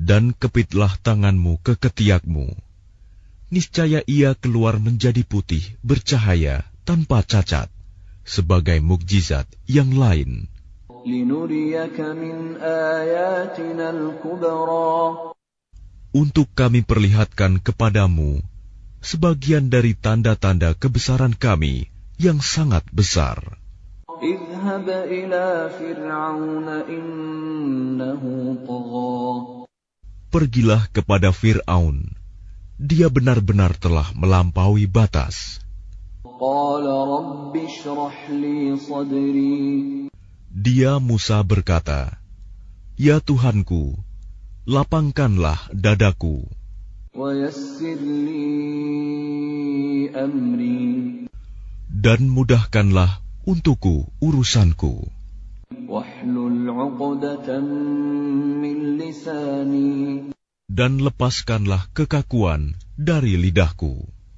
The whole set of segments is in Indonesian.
Dan kepitlah tanganmu ke ketiakmu. Niscaya ia keluar menjadi putih, bercahaya, tanpa cacat, sebagai mukjizat yang lain. Untuk kami perlihatkan kepadamu sebagian dari tanda-tanda kebesaran kami yang sangat besar. Pergilah kepada Fir'aun. Dia benar-benar telah melampaui batas. Dia Musa berkata, "Ya Tuhanku, lapangkanlah dadaku. Dan mudahkanlah untukku urusanku. Dan lepaskanlah kekakuan dari lidahku,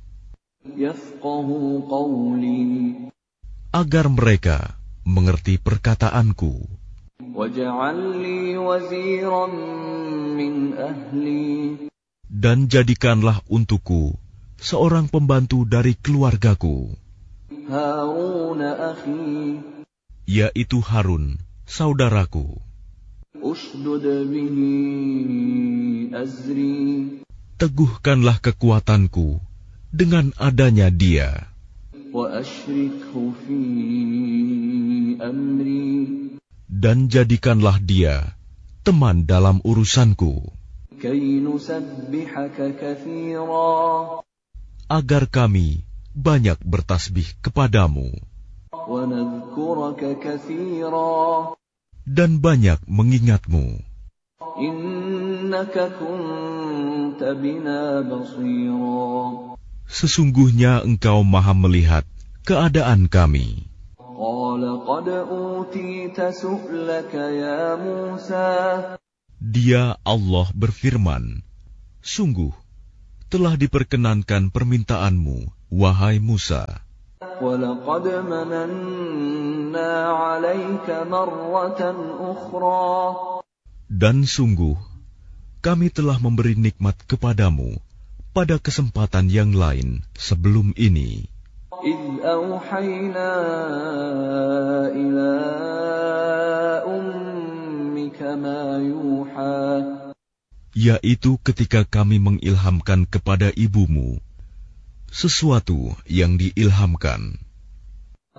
agar mereka mengerti perkataanku. Dan jadikanlah untukku seorang pembantu dari keluargaku, yaitu Harun, saudaraku. Teguhkanlah kekuatanku dengan adanya dia. Dan jadikanlah dia teman dalam urusanku, agar kami banyak bertasbih kepadamu dan banyak mengingatmu. Sesungguhnya engkau maha melihat keadaan kami. Dia Allah berfirman, sungguh telah diperkenankan permintaanmu, wahai Musa. Dan sungguh kami telah memberi nikmat kepadamu pada kesempatan yang lain sebelum ini. Yaitu ketika kami mengilhamkan kepada ibumu sesuatu yang diilhamkan.